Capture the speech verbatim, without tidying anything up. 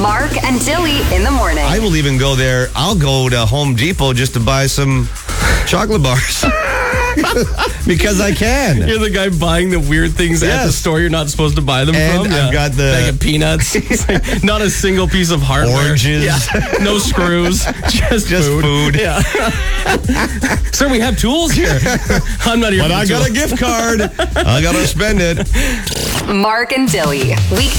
Mark and Dilly in the morning. I will even go there. I'll go to Home Depot just to buy some chocolate bars. Because I can. You're the guy buying the weird things Yes. at the store you're not supposed to buy them And from. I've got the- bag of peanuts. It's like not a single piece of hardware. Oranges. Yeah. No screws. Just, Just food. food. Yeah. Sir, we have tools here. I'm not here. But for I the got a tools. gift card. I got to spend it. Mark and Dilly. Weekday